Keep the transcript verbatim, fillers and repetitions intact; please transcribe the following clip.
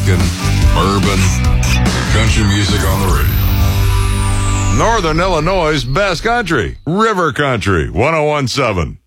American, bourbon, country music on the radio. Northern Illinois' best country, River Country, one oh one point seven.